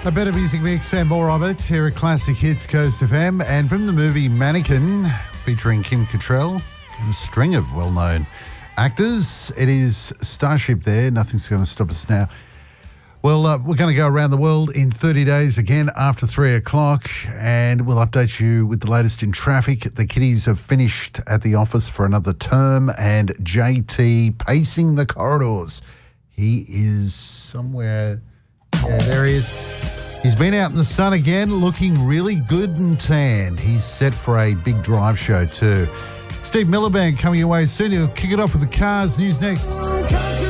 A better music mix and more of it here at Classic Hits Coast FM. And from the movie Mannequin, featuring Kim Cattrall and a string of well-known actors, it is Starship there. Nothing's going to stop us now. Well, we're going to go around the world in 30 days again after 3 o'clock, and we'll update you with the latest in traffic. The kiddies have finished at the office for another term, and JT pacing the corridors. He is somewhere. Yeah, there he is. He's been out in the sun again, looking really good and tanned. He's set for a big drive show too. Steve Miliband coming your way soon. He'll kick it off with the cars. News next.